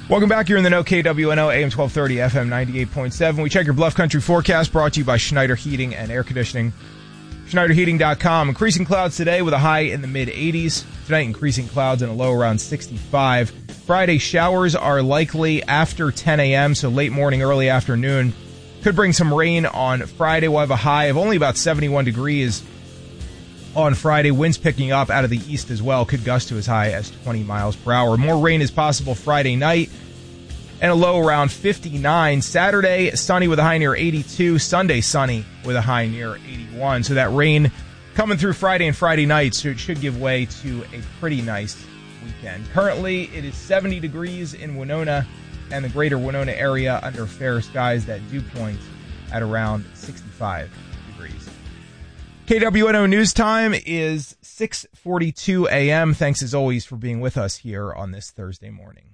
Welcome back. You're in the know, KWNO, AM 1230, FM 98.7. We check your Bluff Country forecast, brought to you by Schneider Heating and Air Conditioning. SchneiderHeating.com. Increasing clouds today with a high in the mid-80s. Tonight, increasing clouds and a low around 65. Friday, showers are likely after 10 a.m., so late morning, early afternoon. Could bring some rain on Friday. We'll have a high of only about 71 degrees on Friday. Winds picking up out of the east as well. Could gust to as high as 20 miles per hour. More rain is possible Friday night and a low around 59. Saturday, sunny with a high near 82. Sunday, sunny with a high near 81. So that rain coming through Friday and Friday night, so it should give way to a pretty nice weekend. Currently, it is 70 degrees in Winona and the greater Winona area under fair skies. That dew point at around 65 degrees. KWNO News Time is 6:42 a.m. Thanks as always for being with us here on this Thursday morning.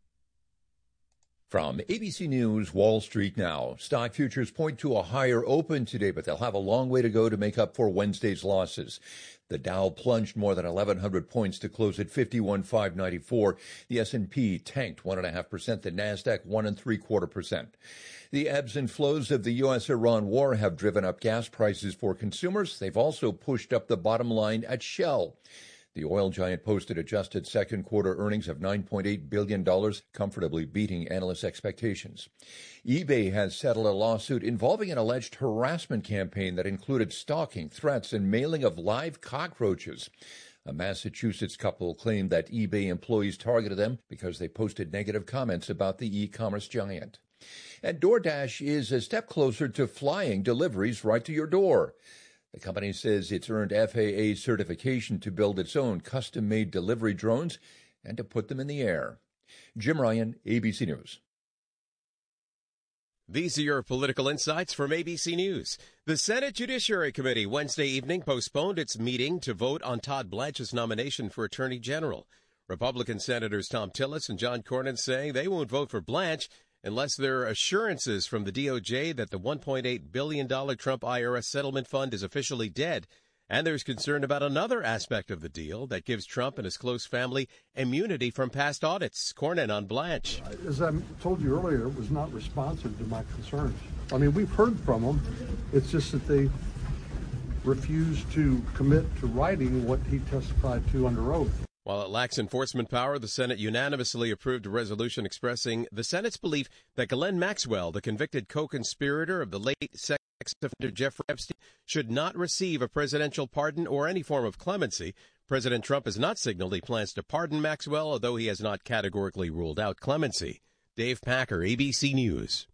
From ABC News, Wall Street now. Stock futures point to a higher open today, but they'll have a long way to go to make up for Wednesday's losses. The Dow plunged more than 1,100 points to close at 51,594. The S&P tanked 1.5%. The Nasdaq 1.75%. The ebbs and flows of the U.S.-Iran war have driven up gas prices for consumers. They've also pushed up the bottom line at Shell. The oil giant posted adjusted second quarter earnings of $9.8 billion, comfortably beating analyst expectations. eBay has settled a lawsuit involving an alleged harassment campaign that included stalking, threats, and mailing of live cockroaches. A Massachusetts couple claimed that eBay employees targeted them because they posted negative comments about the e-commerce giant. And DoorDash is a step closer to flying deliveries right to your door. The company says it's earned FAA certification to build its own custom-made delivery drones and to put them in the air. Jim Ryan, ABC News. These are your political insights from ABC News. The Senate Judiciary Committee Wednesday evening postponed its meeting to vote on Todd Blanche's nomination for Attorney General. Republican Senators Tom Tillis and John Cornyn saying they won't vote for Blanche unless there are assurances from the DOJ that the $1.8 billion Trump IRS settlement fund is officially dead. And there's concern about another aspect of the deal that gives Trump and his close family immunity from past audits. Cornyn on Blanche. As I told you earlier, it was not responsive to my concerns. I mean, we've heard from them. It's just that they refused to commit to writing what he testified to under oath. While it lacks enforcement power, the Senate unanimously approved a resolution expressing the Senate's belief that Ghislaine Maxwell, the convicted co-conspirator of the late sex offender Jeffrey Epstein, should not receive a presidential pardon or any form of clemency. President Trump has not signaled he plans to pardon Maxwell, although he has not categorically ruled out clemency. Dave Packer, ABC News.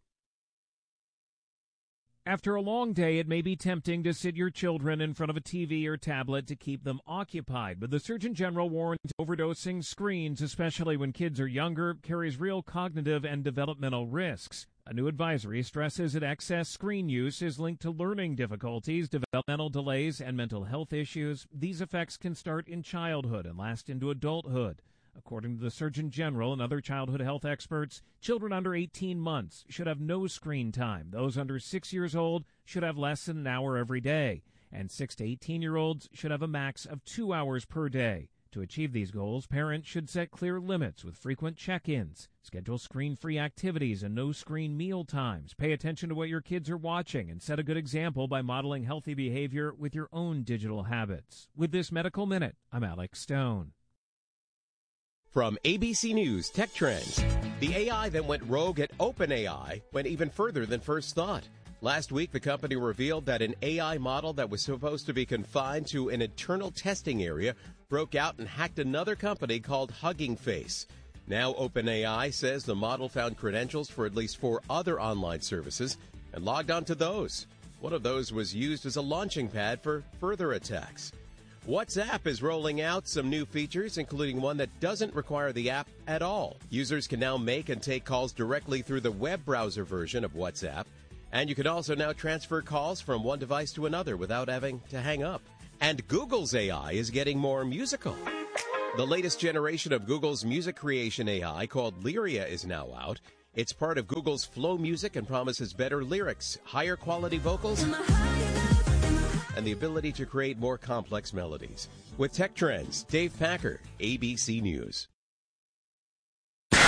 After a long day, it may be tempting to sit your children in front of a TV or tablet to keep them occupied, but the Surgeon General warns overdosing screens, especially when kids are younger, carries real cognitive and developmental risks. A new advisory stresses that excess screen use is linked to learning difficulties, developmental delays, and mental health issues. These effects can start in childhood and last into adulthood. According to the Surgeon General and other childhood health experts, children under 18 months should have no screen time. Those under 6 years old should have less than an hour every day. And 6 to 18-year-olds should have a max of 2 hours per day. To achieve these goals, parents should set clear limits with frequent check-ins, schedule screen-free activities and no-screen meal times, pay attention to what your kids are watching, and set a good example by modeling healthy behavior with your own digital habits. With this Medical Minute, I'm Alex Stone. From ABC News Tech Trends, the AI that went rogue at OpenAI went even further than first thought. Last week, the company revealed that an AI model that was supposed to be confined to an internal testing area broke out and hacked another company called Hugging Face. Now, OpenAI says the model found credentials for at least 4 other online services and logged onto those. One of those was used as a launching pad for further attacks. WhatsApp is rolling out some new features, including one that doesn't require the app at all. Users can now make and take calls directly through the web browser version of WhatsApp. And you can also now transfer calls from one device to another without having to hang up. And Google's AI is getting more musical. The latest generation of Google's music creation AI, called Lyria, is now out. It's part of Google's Flow Music and promises better lyrics, higher quality vocals, and the ability to create more complex melodies. With Tech Trends, Dave Packer, ABC News.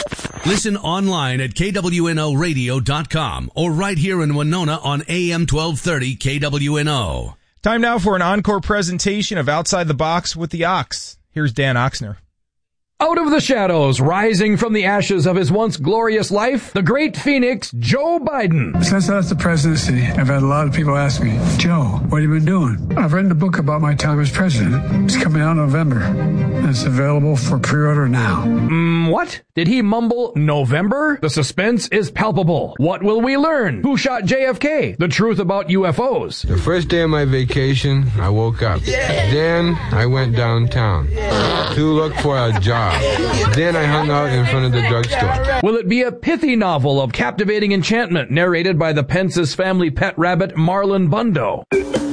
Listen online at KWNOradio.com or right here in Winona on AM 1230 KWNO. Time now for an encore presentation of Outside the Box with the Ox. Here's Dan Oxner. Out of the shadows, rising from the ashes of his once glorious life, the great phoenix, Joe Biden. Since I left the presidency, I've had a lot of people ask me, Joe, what have you been doing? I've written a book about my time as president. It's coming out in November, and it's available for pre-order now. What? Did he mumble November? The suspense is palpable. What will we learn? Who shot JFK? The truth about UFOs. The first day of my vacation, I woke up. Then I went downtown to look for a job. Then I hung out in front of the drugstore. Will it be a pithy novel of captivating enchantment narrated by the Pence's family pet rabbit Marlon Bundo?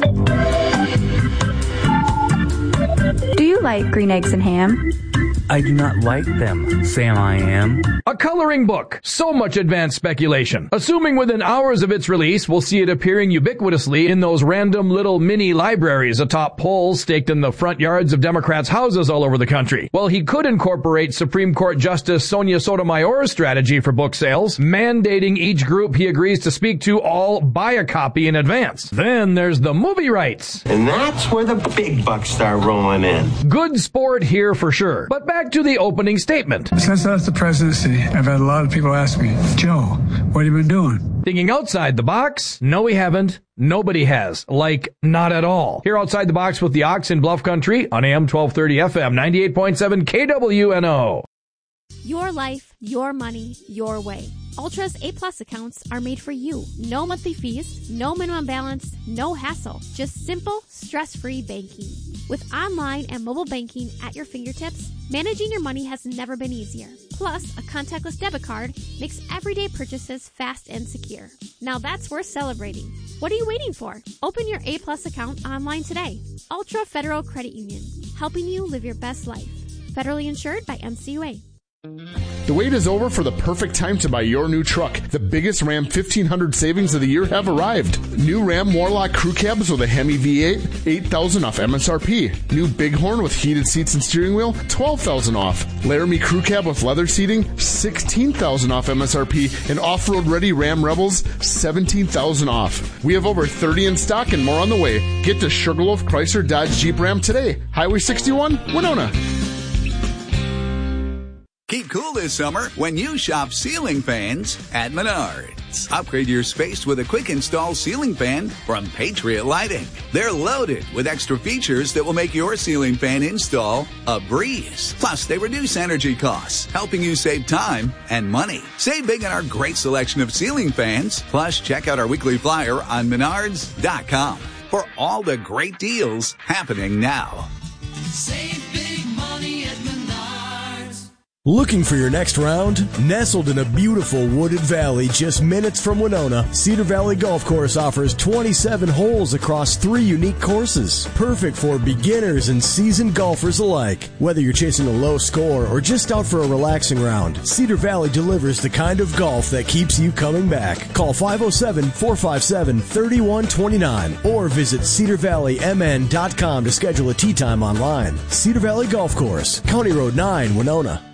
Do you like green eggs and ham? I do not like them, Sam I am. A coloring book. So much advanced speculation. Assuming within hours of its release, we'll see it appearing ubiquitously in those random little mini libraries atop poles staked in the front yards of Democrats' houses all over the country. Well, he could incorporate Supreme Court Justice Sonia Sotomayor's strategy for book sales, mandating each group he agrees to speak to all buy a copy in advance. Then there's the movie rights. And that's where the big bucks start rolling in. Good sport here for sure. But back to the opening statement. Since I left the presidency, I've had a lot of people ask me, Joe, what have you been doing? Thinking outside the box? No, we haven't. Nobody has. Like, not at all. Here outside the box with the Ox in Bluff Country on AM 1230 FM 98.7 KWNO. Your life, your money, your way. Ultra's A-Plus accounts are made for you. No monthly fees, no minimum balance, no hassle. Just simple, stress-free banking. With online and mobile banking at your fingertips, managing your money has never been easier. Plus, a contactless debit card makes everyday purchases fast and secure. Now that's worth celebrating. What are you waiting for? Open your A-Plus account online today. Ultra Federal Credit Union, helping you live your best life. Federally insured by NCUA. The wait is over for the perfect time to buy your new truck. The biggest Ram 1500 savings of the year have arrived. New Ram Warlock crew cabs with a Hemi V8, $8,000 off MSRP. New Bighorn with heated seats and steering wheel, $12,000 off. Laramie crew cab with leather seating, $16,000 off MSRP. And off-road ready Ram Rebels, $17,000 off. We have over 30 in stock and more on the way. Get to Sugarloaf Chrysler Dodge Jeep Ram today. Highway 61, Winona. Keep cool this summer when you shop ceiling fans at Menards. Upgrade your space with a quick install ceiling fan from Patriot Lighting. They're loaded with extra features that will make your ceiling fan install a breeze. Plus, they reduce energy costs, helping you save time and money. Save big on our great selection of ceiling fans. Plus, check out our weekly flyer on Menards.com for all the great deals happening now. Save big money at Menards. Looking for your next round? Nestled in a beautiful wooded valley just minutes from Winona, Cedar Valley Golf Course offers 27 holes across 3 unique courses. Perfect for beginners and seasoned golfers alike. Whether you're chasing a low score or just out for a relaxing round, Cedar Valley delivers the kind of golf that keeps you coming back. Call 507-457-3129 or visit cedarvalleymn.com to schedule a tee time online. Cedar Valley Golf Course, County Road 9, Winona.